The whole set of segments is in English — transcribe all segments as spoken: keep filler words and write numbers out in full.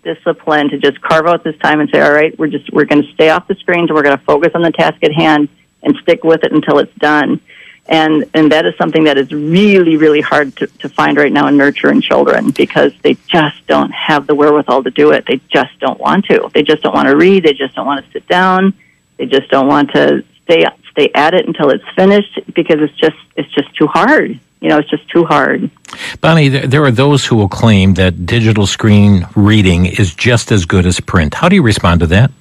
self-discipline to just carve out this time and say, all right, we're just we're going to stay off the screens and we're going to focus on the task at hand and stick with it until it's done. And and that is something that is really, really hard to, to find right now in nurturing children because they just don't have the wherewithal to do it. They just don't want to. They just don't want to read. They just don't want to sit down. They just don't want to stay stay at it until it's finished because it's just it's just too hard. You know, it's just too hard. Bonnie, there are those who will claim that digital screen reading is just as good as print. How do you respond to that?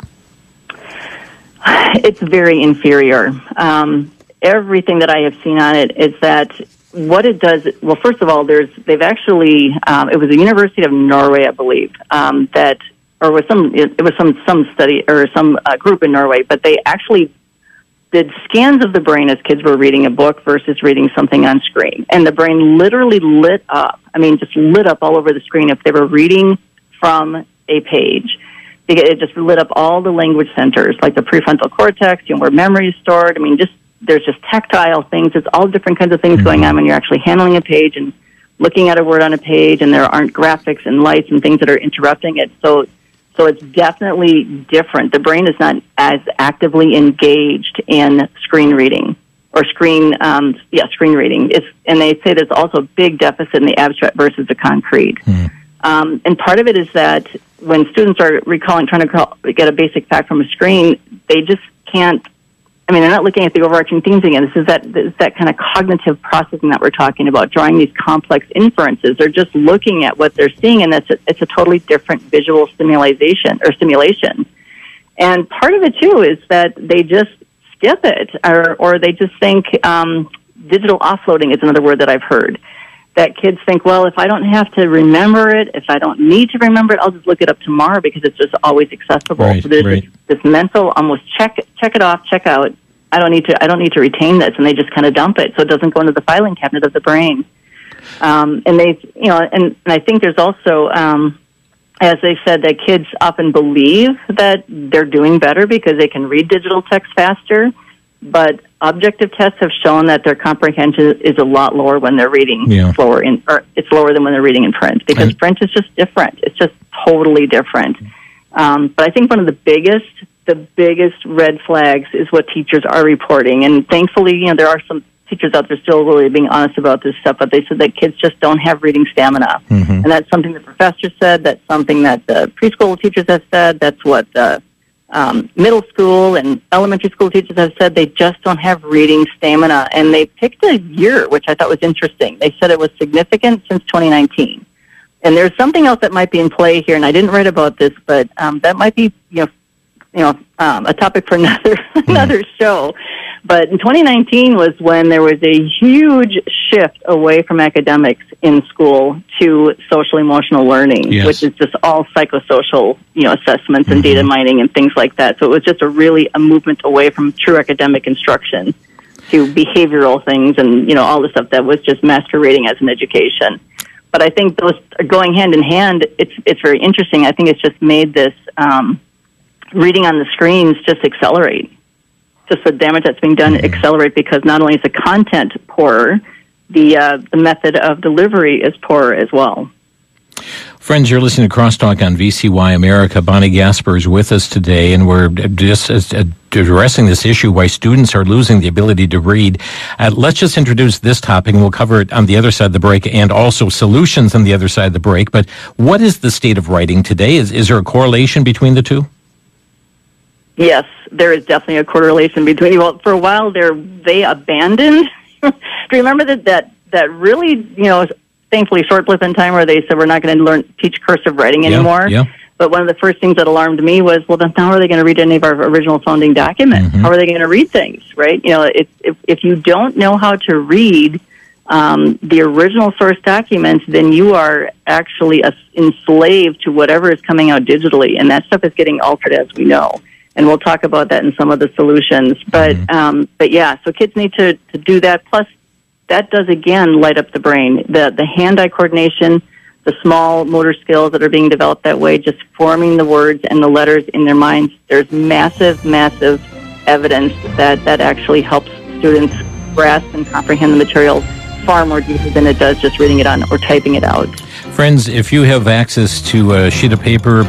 It's very inferior. Um, everything that I have seen on it is that what it does, well, first of all, there's they've actually, um, it was the University of Norway, I believe, um, that, or was some, it, it was some, some study or some uh, group in Norway, but they actually did scans of the brain as kids were reading a book versus reading something on screen. And the brain literally lit up. I mean, just lit up all over the screen if they were reading from a page. It just lit up all the language centers, like the prefrontal cortex, you know, where memory is stored. I mean, just there's just tactile things. It's all different kinds of things mm-hmm. going on when you're actually handling a page and looking at a word on a page, and there aren't graphics and lights and things that are interrupting it. So So it's definitely different. The brain is not as actively engaged in screen reading or screen, um, yeah, screen reading. It's, and they say there's also a big deficit in the abstract versus the concrete. Mm. Um, and part of it is that when students are recalling, trying to call, get a basic fact from a screen, they just can't. I mean, they're not looking at the overarching themes again. This is that this is that kind of cognitive processing that we're talking about, drawing these complex inferences. They're just looking at what they're seeing, and that's a, it's a totally different visual stimulation or stimulation. And part of it too is that they just skip it, or or they just think um, digital offloading is another word that I've heard. That kids think, well, if I don't have to remember it, if I don't need to remember it, I'll just look it up tomorrow because it's just always accessible. Right, so there's right. this, this mental almost check check it off, check out. I don't need to I don't need to retain this, and they just kind of dump it so it doesn't go into the filing cabinet of the brain. Um, and they, you know, and, and I think there's also, um, as they said, that kids often believe that they're doing better because they can read digital text faster. But objective tests have shown that their comprehension is a lot lower when they're reading yeah. slower in, or it's lower than when they're reading in print because and, print is just different. It's just totally different. Um, but I think one of the biggest, the biggest red flags is what teachers are reporting. And thankfully, you know, there are some teachers out there still really being honest about this stuff, but they said that kids just don't have reading stamina. Mm-hmm. And that's something the professors said. That's something that the preschool teachers have said. That's what the Um, middle school and elementary school teachers have said they just don't have reading stamina. And they picked a year, which I thought was interesting. They said it was significant since twenty nineteen. And there's something else that might be in play here, and I didn't write about this, but um, that might be, you know, you know, um, a topic for another another show. But in twenty nineteen was when there was a huge shift away from academics in school to social emotional learning, yes. which is just all psychosocial, you know, assessments and mm-hmm. data mining and things like that. So it was just a really a movement away from true academic instruction to behavioral things and, you know, all the stuff that was just masquerading as an education. But I think those are going hand in hand. It's it's very interesting. I think it's just made this um, reading on the screens just accelerate. Just the damage that's being done mm-hmm. accelerate because not only is the content poorer, the uh, the method of delivery is poorer as well. Friends, you're listening to Crosstalk on V C Y America. Bonnie Gasper is with us today, and we're just addressing this issue, why students are losing the ability to read. Uh, let's just introduce this topic, and we'll cover it on the other side of the break, and also solutions on the other side of the break. But what is the state of writing today? Is, is there a correlation between the two? Yes, there is definitely a correlation between. Well, for a while there, they abandoned. Do you remember that that that really, you know, thankfully short blip in time where they said we're not going to learn teach cursive writing anymore. Yeah, yeah. But one of the first things that alarmed me was, well, then how are they going to read any of our original founding documents? Mm-hmm. How are they going to read things, right? You know, if if, if you don't know how to read um, the original source documents, then you are actually a, enslaved to whatever is coming out digitally, and that stuff is getting altered, as we know. And we'll talk about that in some of the solutions. But mm-hmm. um, but yeah, so kids need to, to do that. Plus, that does, again, light up the brain. The, the hand-eye coordination, the small motor skills that are being developed that way, just forming the words and the letters in their minds. There's massive, massive evidence that that actually helps students grasp and comprehend the material far more deeply than it does just reading it on or typing it out. Friends, if you have access to a sheet of paper,